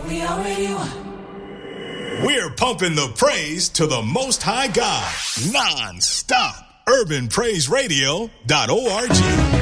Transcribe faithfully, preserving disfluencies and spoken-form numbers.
we already won. We're pumping the praise to the Most High God, non-stop. urban praise radio dot org